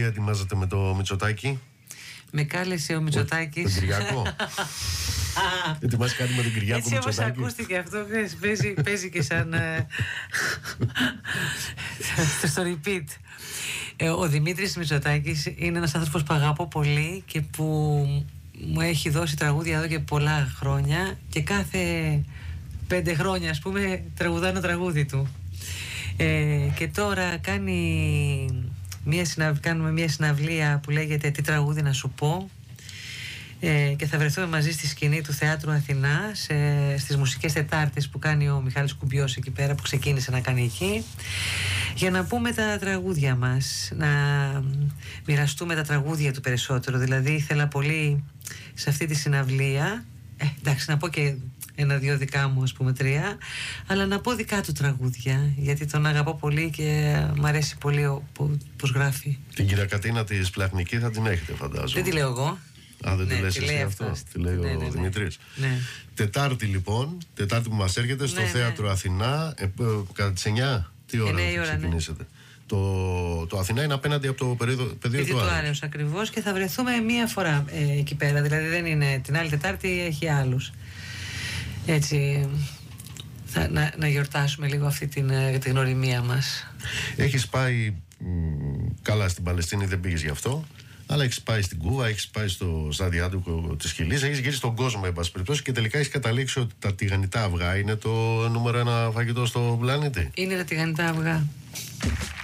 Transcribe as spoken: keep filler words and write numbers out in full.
ετοιμάζετε με το Μητσοτάκη? Με κάλεσε ο Μητσοτάκης. Τον Κυριάκο. Ετοιμάζει κάτι με τον Κυριάκο Έτσι όπως Μητσοτάκη? ακούστηκε αυτό, παίζει, παίζει και σαν στο repeat. Ο Δημήτρης Μητσοτάκης είναι ένας άνθρωπος που αγαπώ πολύ και που μου έχει δώσει τραγούδια εδώ και πολλά χρόνια, και κάθε πέντε χρόνια ας πούμε τραγουδά ένα τραγούδι του. Ε, και τώρα κάνει μια συναυ... κάνουμε μια συναυλία που λέγεται «Τι τραγούδι να σου πω», ε, και θα βρεθούμε μαζί στη σκηνή του Θεάτρου Αθηνά σε, στις μουσικές Τετάρτες που κάνει ο Μιχάλης Κουμπιός εκεί πέρα, που ξεκίνησε να κάνει εκεί, για να πούμε τα τραγούδια μας, να μοιραστούμε τα τραγούδια του περισσότερο. Δηλαδή ήθελα πολύ σε αυτή τη συναυλία, ε, εντάξει, να πω και ένα-δύο δικά μου, ας πούμε τρία, αλλά να πω δικά του τραγούδια, γιατί τον αγαπώ πολύ και μου αρέσει πολύ ο, πώς γράφει. Την Κυριακατίνα τη Σπλαχνική θα την έχετε, φαντάζομαι. Δεν τη λέω εγώ. Α, δεν ναι, τη λες εσύ αυτό, αυτό, τη λέει ναι, ο ναι, ναι. Δημήτρης. Ναι. Τετάρτη λοιπόν, Τετάρτη που μας έρχεται στο ναι, Θέατρο ναι. Αθηνά, ε, κατά τις εννιά, τι ώρα εννιά θα ώρα, ξεκινήσετε? Ναι. Το, το Αθηνά είναι απέναντι από το πεδίο, πεδίο του Άρεως ακριβώς, και θα βρεθούμε μία φορά ε, εκεί πέρα, δηλαδή δεν είναι την άλλη Τετάρτη, έχει άλλους. Έτσι, θα, να, να γιορτάσουμε λίγο αυτή την, την γνωριμία μας. Έχεις πάει μ, καλά στην Παλαιστίνη, δεν πήγες γι' αυτό, αλλά έχεις πάει στην Κούβα, έχεις πάει στο σταδιάδικο της Χιλής, έχεις γυρίσει στον κόσμο εν πάση περιπτώσει, και τελικά έχεις καταλήξει ότι τα τηγανιτά αυγά είναι το νούμερο ένα φαγητό στο πλανήτη. Είναι τα τηγανιτά αυγά.